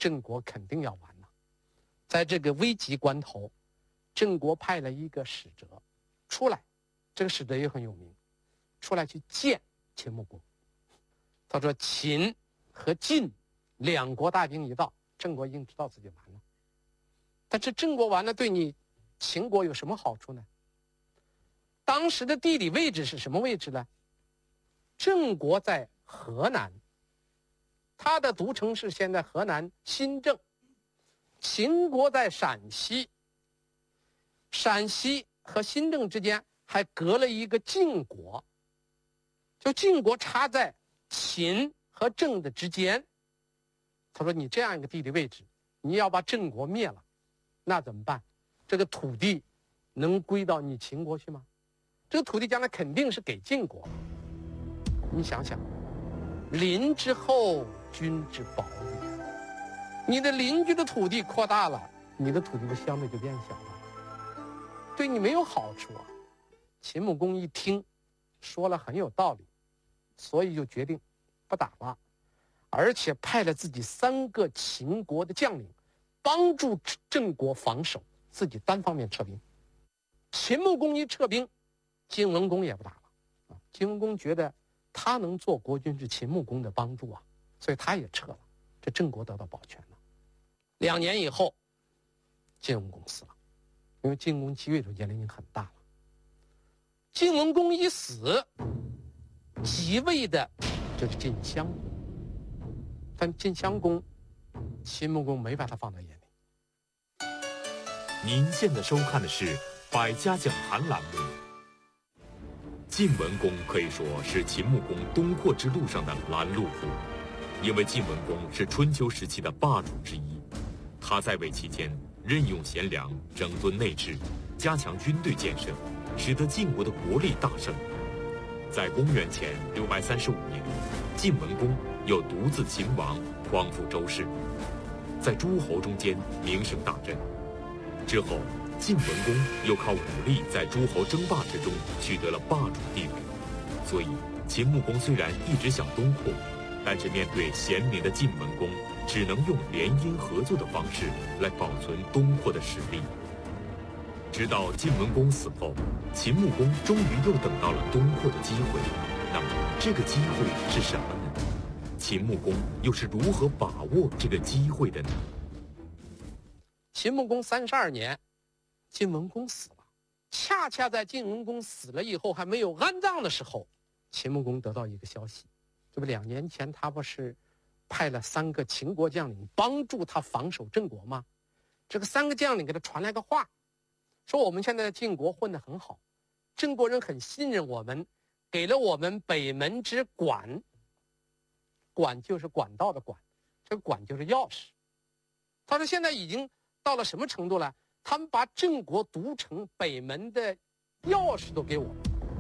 郑国肯定要完了。在这个危急关头，郑国派了一个使者出来，这个使者也很有名，出来去见秦穆公。他说秦和晋两国大兵一到，郑国已经知道自己完了。但是郑国完了对你秦国有什么好处呢？当时的地理位置是什么位置呢？郑国在河南，它的都城是现在河南新郑。秦国在陕西，陕西和新郑之间还隔了一个晋国，就晋国插在秦和郑的之间。他说你这样一个地理位置，你要把郑国灭了，那怎么办？这个土地能归到你秦国去吗？这个土地将来肯定是给晋国。你想想，邻之厚，君之薄也。你的邻居的土地扩大了，你的土地不相对就变小了，对你没有好处啊。秦穆公一听，说了很有道理，所以就决定不打了，而且派了自己3个秦国的将领帮助郑国防守，自己单方面撤兵。秦穆公一撤兵，晋文公也不打了。晋文公觉得他能做国君是秦穆公的帮助啊，所以他也撤了，这郑国得到保全了。2年以后，晋文公死了，因为晋文公继位的时候年龄已经很大了。晋文公一死，即位的就是晋襄公，但晋襄公秦穆公没把他放在眼里。 您现在收看的是百家讲坛栏目。晋文公可以说是秦穆公东扩之路上的拦路虎，因为晋文公是春秋时期的霸主之一。他在位期间任用贤良，整顿内治，加强军队建设，使得晋国的国力大盛。在公元前635年，晋文公又独自秦王，匡扶周室，在诸侯中间名声大振。之后，晋文公又靠武力在诸侯争霸之中取得了霸主地位。所以，秦穆公虽然一直想东扩，但是面对贤明的晋文公，只能用联姻合作的方式来保存东扩的实力。直到晋文公死后，秦穆公终于又等到了东扩的机会。那么，这个机会是什么呢？秦穆公又是如何把握这个机会的呢？ 秦穆公32年，晋文公死了。恰恰在晋文公死了以后，还没有安葬的时候，秦穆公得到一个消息，这不2年前他不是派了3个秦国将领帮助他防守郑国吗？这个3个将领给他传来个话，说我们现在在晋国混得很好，郑国人很信任我们，给了我们北门之管，管就是管道的管，这个管就是钥匙。他说现在已经到了什么程度了？他们把郑国都城北门的钥匙都给我们，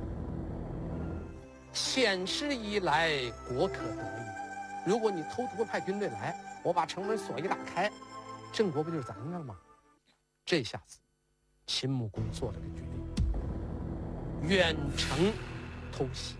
遣师以来，国可得也。如果你偷偷派军队来，我把城门锁一打开，郑国不就是咱的了吗？这下子，秦穆公做了个决定，远程偷袭。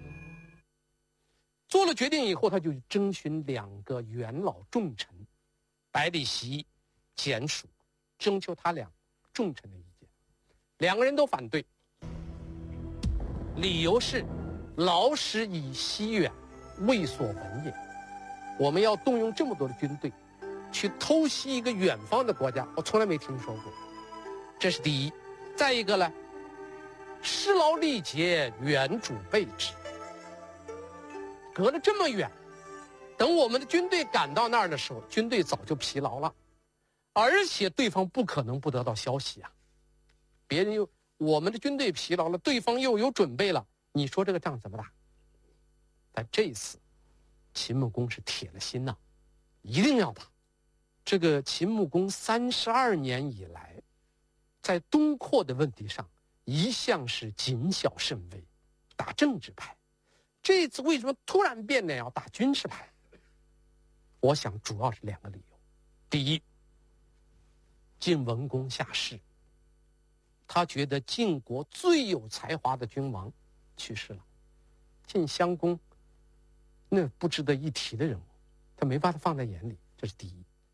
做了决定以后，他就征询2个元老重臣，百里奚、简属，征求他俩重臣的意见。2个人都反对，理由是劳师以西远，未所闻也。我们要动用这么多的军队去偷袭一个远方的国家，我从来没听说过，这是第一。再一个呢，失劳力竭，远主备之。隔了这么远，等我们的军队赶到那儿的时候，军队早就疲劳了，而且对方不可能不得到消息啊。别人又我们的军队疲劳了，对方又有准备了，你说这个仗怎么打？但这一次，秦穆公是铁了心呐，一定要打。这个秦穆公32年以来，在东扩的问题上，一向是谨小慎微，打政治牌。这次为什么突然变得要打军事牌？我想主要是2个理由。第一，晋文公下世，他觉得晋国最有才华的君王去世了，晋襄公那不值得一提的人物，他没把他放在眼里，这是第一。